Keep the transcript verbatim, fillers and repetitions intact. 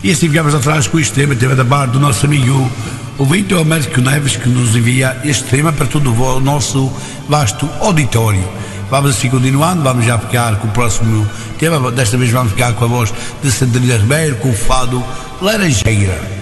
E assim ficamos atrás com este tema, tema da parte do nosso amigo o Vítor Américo Neves, que nos envia este tema para todo o nosso vasto auditório. Vamos assim continuando, vamos já ficar com o próximo tema. Desta vez vamos ficar com a voz de Sandrina Ribeiro, com o fado Laranjeira.